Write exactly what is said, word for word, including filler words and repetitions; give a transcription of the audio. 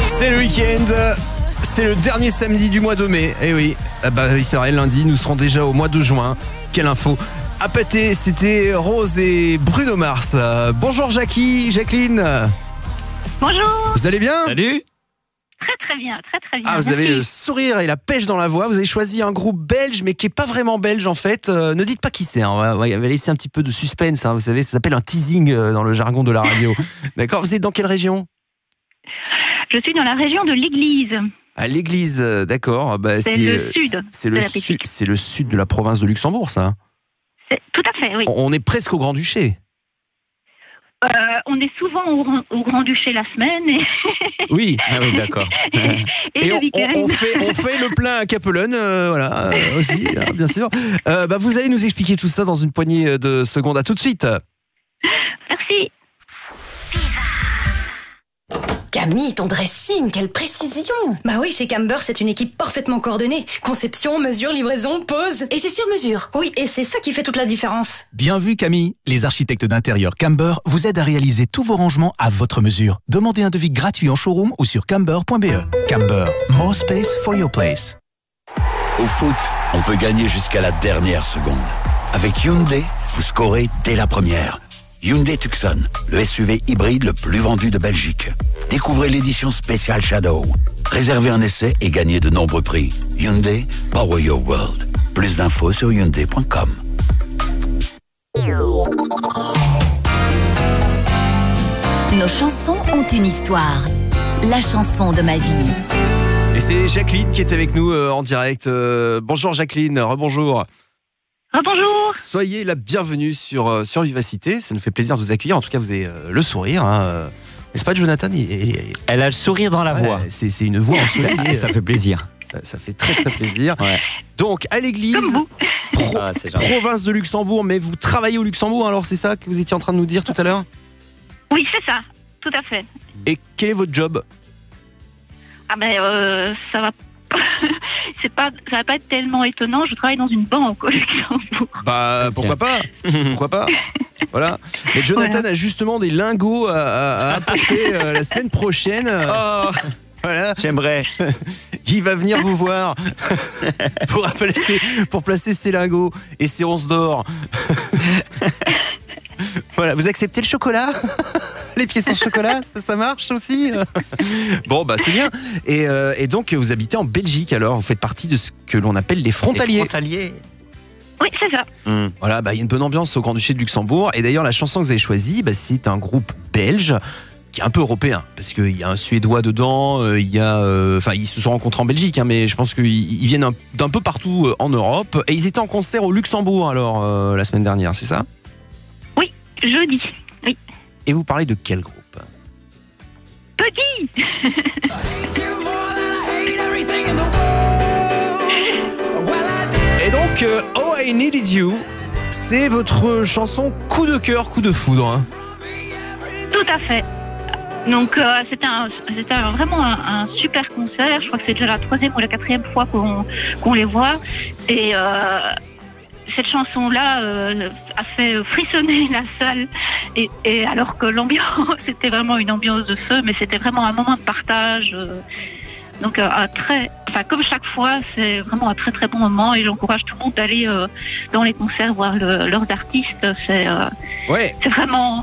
C'est le week-end, c'est le dernier samedi du mois de mai. Eh oui, ah bah oui, c'est vrai, lundi, nous serons déjà au mois de juin. Quelle info. À pâté, c'était Rose et Bruno Mars. Euh, bonjour Jackie, Jacqueline. Bonjour. Vous allez bien? Salut. Très très bien, très très bien. Ah, vous avez le sourire et la pêche dans la voix. Vous avez choisi un groupe belge, mais qui est pas vraiment belge en fait. Euh, ne dites pas qui c'est. Hein. On, va, on va laisser un petit peu de suspense. Hein. Vous savez, ça s'appelle un teasing euh, dans le jargon de la radio. D'accord. Vous êtes dans quelle région? Je suis dans la région de l'Église. À l'Église, euh, d'accord. Bah, c'est, c'est le sud. C'est le, su- c'est le sud de la province de Luxembourg, ça. C'est, tout à fait, oui. On est presque au Grand-Duché. Euh, on est souvent au, au Grand-Duché la semaine. Et oui, ah oui, d'accord. et, et, et le on, week-end. On, on, fait, on fait le plein à Capelone, euh, voilà, euh, aussi, hein, bien sûr. Euh, bah, vous allez nous expliquer tout ça dans une poignée de secondes. À tout de suite. Merci. Camille, ton dressing, quelle précision! Bah oui, chez Camber, c'est une équipe parfaitement coordonnée. Conception, mesure, livraison, pose. Et c'est sur mesure. Oui, et c'est ça qui fait toute la différence. Bien vu, Camille. Les architectes d'intérieur Camber vous aident à réaliser tous vos rangements à votre mesure. Demandez un devis gratuit en showroom ou sur camber point b e. Camber, more space for your place. Au foot, on peut gagner jusqu'à la dernière seconde. Avec Hyundai, vous scorez dès la première. Hyundai Tucson, le S U V hybride le plus vendu de Belgique. Découvrez l'édition spéciale Shadow. Réservez un essai et gagnez de nombreux prix. Hyundai, power your world. Plus d'infos sur hyundai point com. Nos chansons ont une histoire. La chanson de ma vie. Et c'est Jacqueline qui est avec nous euh, en direct. Euh, bonjour Jacqueline, rebonjour. Bonjour. Soyez la bienvenue sur, euh, sur Vivacité. Ça nous fait plaisir de vous accueillir. En tout cas, vous avez euh, le sourire. Hein. N'est-ce pas, Jonathan? il, il, il... Elle a le sourire dans la ouais, voix. C'est, c'est une voix ensoleillée. Ça, ça fait plaisir. Ça, ça fait très très plaisir. Ouais. Donc, à l'église, pro- ah, province de Luxembourg, mais vous travaillez au Luxembourg, alors c'est ça que vous étiez en train de nous dire tout à l'heure? Oui, c'est ça, tout à fait. Et quel est votre job? Ah ben, euh, ça va c'est pas, ça va pas être tellement étonnant. Je travaille dans une banque au Luxembourg. Bah, pourquoi pas? Pourquoi pas? Voilà. Mais Jonathan voilà. a justement des lingots à, à, à apporter euh, la semaine prochaine. Oh, voilà. J'aimerais. Il va venir vous voir pour placer, pour placer ses lingots et ses onces d'or. Voilà. Vous acceptez le chocolat? Les pièces en chocolat, ça, ça marche aussi? Bon, bah c'est bien. Et, euh, et donc, vous habitez en Belgique, alors vous faites partie de ce que l'on appelle les frontaliers. Les frontaliers. Oui, c'est ça. Mmh. Voilà, bah il y a une bonne ambiance au Grand-Duché de Luxembourg. Et d'ailleurs, la chanson que vous avez choisie, bah, c'est un groupe belge qui est un peu européen, parce qu'il y a un Suédois dedans. Euh, il y a, enfin, euh, ils se sont rencontrés en Belgique, hein, mais je pense qu'ils ils viennent un, d'un peu partout en Europe. Et ils étaient en concert au Luxembourg alors euh, la semaine dernière, c'est ça? Oui, jeudi. Oui. Et vous parlez de quel groupe? Petit. Et donc, euh, Oh I Needed You, c'est votre chanson coup de cœur, coup de foudre. Hein. Tout à fait. Donc, euh, c'était, un, c'était un, vraiment un, un super concert. Je crois que c'est déjà la troisième ou la quatrième fois qu'on, qu'on les voit. Et euh, cette chanson-là euh, a fait frissonner la salle. Et, et alors que l'ambiance, c'était vraiment une ambiance de feu, mais c'était vraiment un moment de partage. Euh, donc, euh, un très, enfin, comme chaque fois, c'est vraiment un très très bon moment. Et j'encourage tout le monde d'aller euh, dans les concerts voir le, leurs artistes. C'est, euh, ouais. c'est vraiment